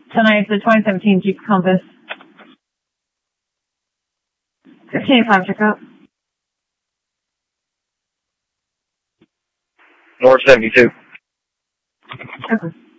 Tonight, the 2017 Jeep Compass. 15-5 checkup. North 72. Okay.